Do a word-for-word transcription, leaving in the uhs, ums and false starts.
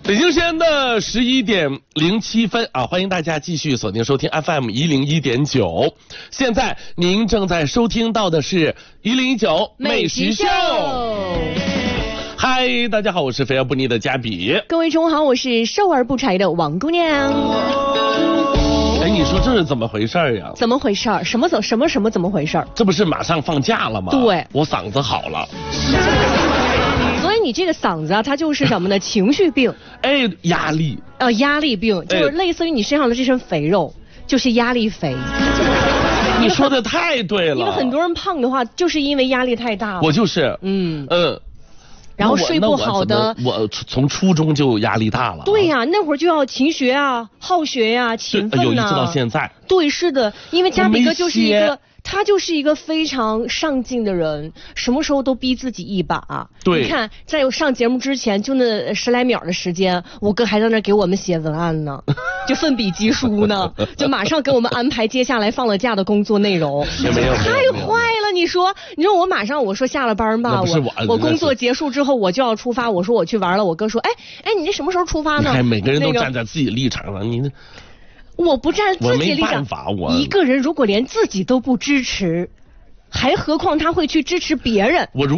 北京时间的十一点零七分啊，欢迎大家继续锁定收听 F M 一零一点九。现在您正在收听到的是一零一九美食秀。嗨，大家好，我是肥而不腻的嘉比。 各位中午好，我是瘦而不柴的王姑娘。 哎，你说这是怎么回事呀？ 怎么回事儿？什么怎什么什么怎么回事儿？ 这不是马上放假了吗？ 对， 我嗓子好了。 所以你这个嗓子啊，它就是什么呢？情绪病。 哎，压力。 呃，压力病就是类似于你身上的这身肥肉，就是压力肥。 你说的太对了。 因为很多人胖的话，就是因为压力太大了。 我就是。 嗯嗯。 然后睡不好的， 我, 我从初中就压力大了。 对呀、啊，那会儿就要勤学啊，好学呀、啊，勤奋呐、啊。 有一直到现在。 对，是的，因为嘉比哥就是一个，他就是一个非常上进的人，什么时候都逼自己一把。 对， 你看，在上节目之前，就那十来秒的时间，我哥还在那给我们写文案呢，就奋笔疾书呢，就马上给我们安排接下来放了假的工作内容。 也没有， 太坏了！你说，你说我马上我说下了班吧，我我工作结束之后我就要出发，我说我去玩了，我哥说，哎哎，你这什么时候出发呢？ 哎，每个人都站在自己立场上，你。 我不站自己立场， 我一个人如果连自己都不支持，还何况他会去支持别人？ 我如